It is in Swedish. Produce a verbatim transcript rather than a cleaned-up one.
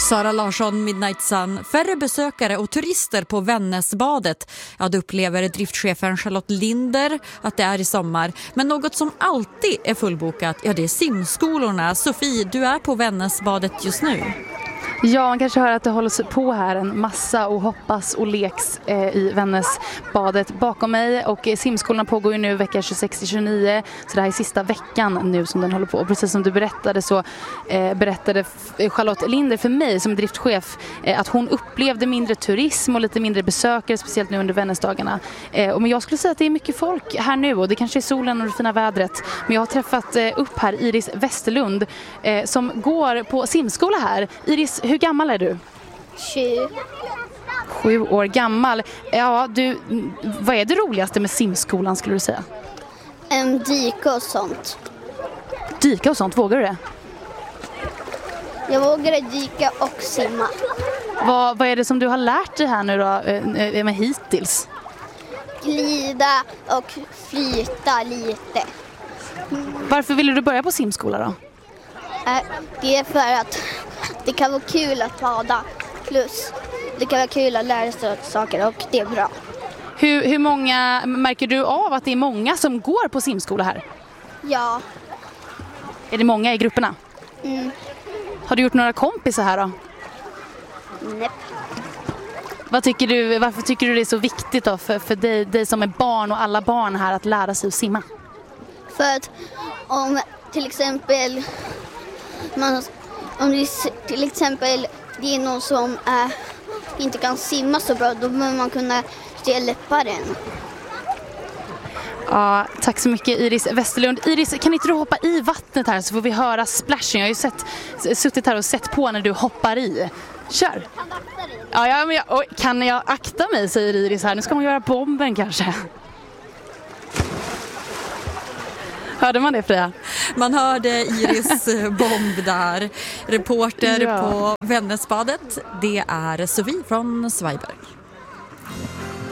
Sara Larsson, Midnight Sun. Färre besökare och turister på Vännäsbadet. Ja, det upplever driftchefen Charlotte Linder att det är i sommar. Men något som alltid är fullbokat, ja, det är simskolorna. Sofie, du är på Vännäsbadet just nu. Ja, man kanske hör att det hålls på här en massa och hoppas och leks eh, i Vännäsbadet bakom mig. Och eh, simskolorna pågår ju nu vecka tjugosex till tjugonio, så det här är sista veckan nu som den håller på. Och precis som du berättade så eh, berättade Charlotte Linder för mig som driftchef eh, att hon upplevde mindre turism och lite mindre besökare, speciellt nu under Vännäsdagarna. Eh, och men jag skulle säga att det är mycket folk här nu och det kanske är solen och det fina vädret. Men jag har träffat eh, upp här Iris Westerlund eh, som går på simskola här. Iris, hur gammal är du? Sju. Sju år gammal. Ja, du, vad är det roligaste med simskolan skulle du säga? En dyka och sånt. Dyka och sånt, vågar du det? Jag vågar dyka och simma. Vad, vad är det som du har lärt dig här nu då, eh, med hittills? Glida och flyta lite. Varför ville du börja på simskola då? Äh, det är för att det kan vara kul att bada. Plus det kan vara kul att lära sig saker och det är bra. Hur, hur många, märker du av att det är många som går på simskola här? Ja. Är det många i grupperna? Mm. Har du gjort några kompisar här då? Nej. Vad tycker du, varför tycker du det är så viktigt då för, för dig, dig som är barn och alla barn här att lära sig att simma? För att om till exempel man, om det till exempel det är någon som äh, inte kan simma så bra, då behöver man kunna hjälpa den. Ja, tack så mycket Iris Westerlund. Iris, kan inte du hoppa i vattnet här så får vi höra splashing? Jag har ju sett, suttit här och sett på när du hoppar i. Kör! Ja, ja, men jag, oj, kan jag akta mig, säger Iris här. Nu ska man göra bomben kanske. Hörde man det, Freja? Man hörde Iris bomb där. Reporter Ja. på Vännäsbadet, det är Sofie från Svajberg.